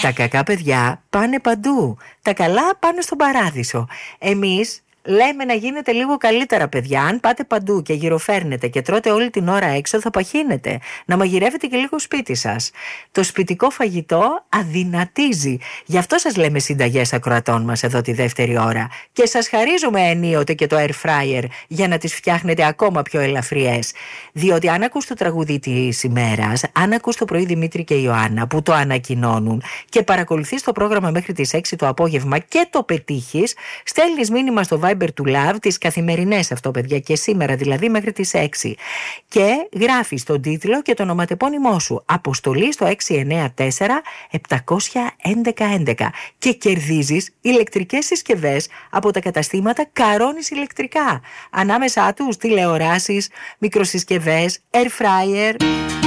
Τα κακά παιδιά πάνε παντού. Τα καλά πάνε στον παράδεισο. Εμείς λέμε να γίνετε λίγο καλύτερα, παιδιά. Αν πάτε παντού και γυροφέρνετε και τρώτε όλη την ώρα έξω, θα παχύνετε. Να μαγειρεύετε και λίγο σπίτι σας. Το σπιτικό φαγητό αδυνατίζει. Γι' αυτό σας λέμε συνταγές ακροατών μας εδώ τη δεύτερη ώρα. Και σας χαρίζουμε ενίοτε και το air fryer για να τις φτιάχνετε ακόμα πιο ελαφριές. Διότι αν ακούς το τραγούδι της ημέρας, αν ακούς το πρωί Δημήτρη και Ιωάννα που το ανακοινώνουν και παρακολουθείς το πρόγραμμα μέχρι τις 6 το απόγευμα και το πετύχεις, στέλνεις μήνυμα στο Viber του Love, τις καθημερινές αυτό παιδιά, και σήμερα δηλαδή μέχρι τις 6, και γράφεις τον τίτλο και το ονοματεπώνυμό σου, αποστολή στο 694-711-11, και κερδίζεις ηλεκτρικές συσκευές από τα καταστήματα Καρώνης Ηλεκτρικά. Ανάμεσά τους τηλεοράσεις, μικροσυσκευές, air fryer.